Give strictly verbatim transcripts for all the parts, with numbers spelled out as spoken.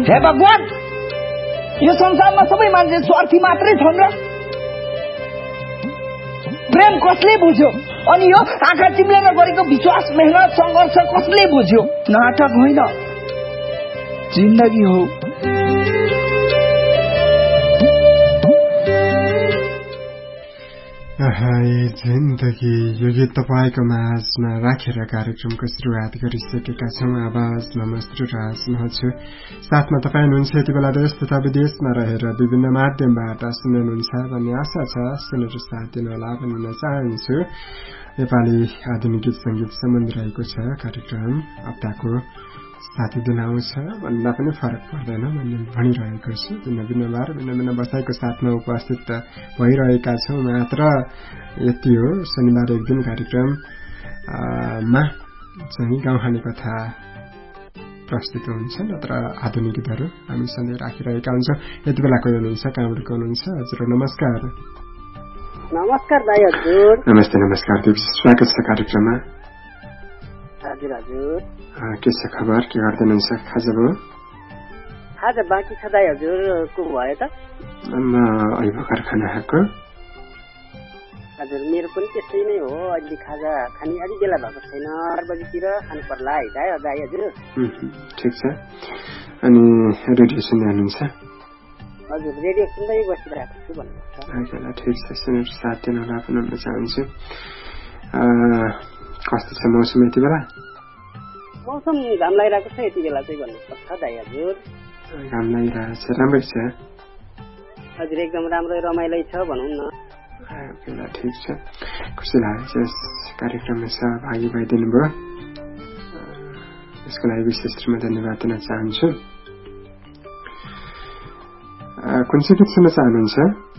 हे भगवान, यो संसारमा सबै मान्छे स्वार्थी मात्रै छन् र? प्रेम कसले बुझ्यो? अनि यो आँखा चिम्लेर गरेको विश्वास, मेहनत, संघर्ष कसले बुझ्यो? नाटक होइन, जिन्दगी हो। जिन्दगी यो गीत तपाईँको माझमा राखेर कार्यक्रमको सुरुवात गरिसकेका छौँ। आवाजमा म श्रीराज छु, साथमा तपाईँ हुनुहुन्छ। यति बेला देश तथा विदेशमा रहेर विभिन्न माध्यमबाट सुन्नुहुन्छ भन्ने आशा छ। सुनेर साथ दिनुहोला भन्न चाहन्छु। नेपाली आधुनिक गीत सङ्गीत सम्बन्ध रहेको छ कार्यक्रम। हप्ताको साथी दिन आउँछ भन्दा पनि फरक पर्दैन भन्ने भनिरहेको छु। भिन्न भिन्न बार भिन्न भिन्न बसाइको साथमा उपस्थित भइरहेका छौँ। मात्र यति हो, शनिबार एक दिन कार्यक्रममा चाहिँ गाउँखाने कथा प्रस्तुत हुन्छ, नत्र आधुनिक गीतहरू हामी सधैँ राखिरहेका हुन्छौँ। यति बेला कोही हुनुहुन्छ, कहाँबाट को हुनुहुन्छ? हजुर नमस्कार। नमस्कार दाइ हजुर। नमस्ते नमस्कार दिदी, स्वागत छ कार्यक्रममा। हजुर हजुर। के छ खबर, के गर्दै हुनुहुन्छ? खाजा भयो? खाजा बाँकी छ दाइ हजुर। को भयो त? म अहिले भर्खर खाना खाएको। हजुर मेरो पनि त्यस्तै नै हो। अहिले खाजा खाने अलि बेला भएको छैन, आठ बजीतिर खानु पर्ला है दाइ दाइ हजुर। ठिक छ। अनि रेडियो सुन्दै हुनुहुन्छ? हजुर रेडियो सुन्दै बसिरहेको छु भन्नुहोस्। ठिक छ, सुनेर साथ दिन होला भन्न चाहन्छु। कस्तो छ मौसम यति बेला? मौसम घाम लागिरहेको छ यति बेला चाहिँ भन्नुपर्छ दाइ हजुर। घाम लागिरहेको छ, राम्रै छ। हजुर एकदम राम्रो रमाइलो छ भनौँ न। ठिक छ, खुसी लागेको छ यस कार्यक्रममा सहभागी भइदिनु भयो। यसको लागि विशेष रूपमा धन्यवाद दिन चाहन्छु। कुन चाहिँ गीत सुन्न चाहनुहुन्छ?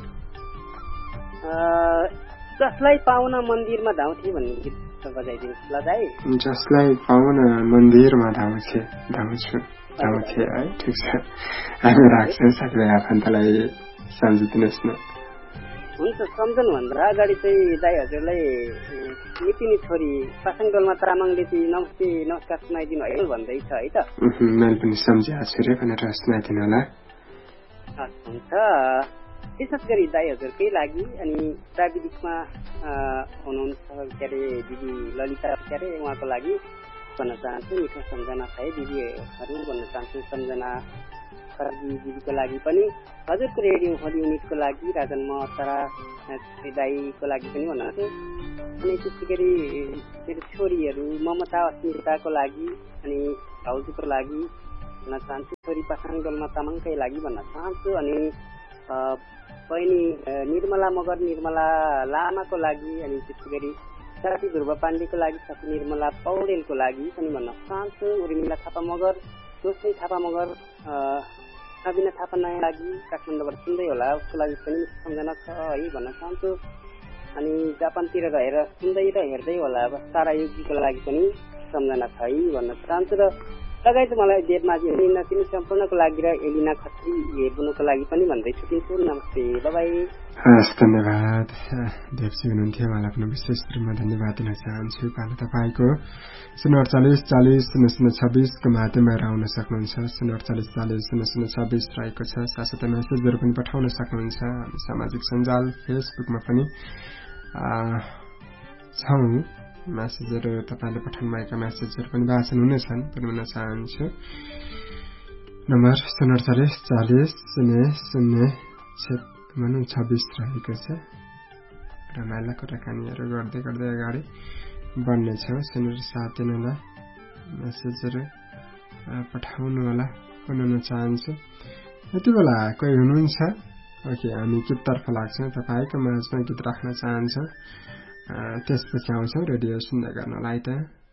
जसलाई पाउन मन्दिरमा धाउँथे भन्ने गीत बजाइदिनुहोस् ल दाइ। जसलाई पाउन मन्दिरमा धाउँथे धाउँछु धाउँथे है। ठिक छ, हामी राख्छौँ। साथीभाइ आफन्तलाई सम्झिदिनुहोस् न। हुन्छ, सम्झनुभन्दा अगाडि चाहिँ दाइ हजुरलाई नितिनी छोरी पासाङ डोल्मा तामाङले चाहिँ नमस्ते नमस्कार सुनाइदिनु है भन्दैछ है त। मैले पनि सम्झिएको छु रे भनेर सुनाइदिनु होला। हुन्छ, विशेष गरी दाइ हजुरकै लागि अनि प्राविधिकमा हुनुहुन्छ के अरे दिदी ललिता के अरे उहाँको लागि भन्न चाहन्छु। मिठो सम्झना छ है दिदीहरू भन्न चाहन्छु। सम्झना खर्जी दिदीको लागि पनि, हजुरको रेडियो हल युनिटको लागि, राजन महतरा दाईको लागि पनि भन्न चाहन्छु। अनि त्यसै गरी मेरो छोरीहरू ममता अस्मिताको लागि अनि भाउजूको लागि भन्न चाहन्छु। छोरी पासाङ डोल्मा तामाङकै लागि भन्न चाहन्छु। अनि बहिनी निर्मला मगर निर्मला लामाको लागि अनि त्यसै गरी साथी ध्रुव पाण्डेको लागि, साथी निर्मला पौडेलको लागि पनि भन्न चाहन्छु। उर्मिला थापा मगर, जोस्नी थापा मगर, नवीना थापा नयाँ लागि काठमाडौँबाट सुन्दै होला, उसको लागि पनि सम्झना छ है भन्न चाहन्छु। अनि जापानतिर रहेर सुन्दै र हेर्दै होला अब सारा योगीको लागि पनि सम्झना छ है भन्न चाहन्छु। र लगायत मलाई देवमाझी एलिना तिमी सम्पूर्णको लागि र एलिना खत्री हेर्नुको लागि पनि भन्दै छुट्टिन्छु। नमस्ते, बाई। हस्, धन्यवाद। देवजी हुनुहुन्थ्यो, उहाँलाई पनि विशेष रूपमा धन्यवाद दिन चाहन्छु। पालो तपाईँको शून्य अडचालिस चालिस शून्य शून्य छब्बिसको माध्यमबाट आउन सक्नुहुन्छ। शून्य अडचालिस चालिस शून्य शून्य छब्बिस रहेको छ। साथसाथै मेसेजहरू पनि पठाउन सक्नुहुन्छ। हामी सामाजिक सञ्जाल फेसबुकमा पनि छौँ। मेसेजहरू तपाईँले पठाउनु भएका मेसेजहरू पनि वाचन हुनेछन् भन्न चाहन्छु। नम्बर शून्य अडचालिस चालिस शून्य शून्य भनौँ छब्बिस रहेको छ। रमाइला कुराकानीहरू गर्दै गर्दै अगाडि बढ्नेछौँ। सुनेर साथ दिनु होला, मेसेजहरू पठाउनु होला भन्न चाहन्छु। यति बेला कोही हुनुहुन्छ? ओके, हामी गीततर्फ लाग्छौँ। तपाईँको माझमा गीत राख्न चाहन्छौँ, त्यसपछि आउँछौँ रेडियो सुन्दै गर्नलाई त।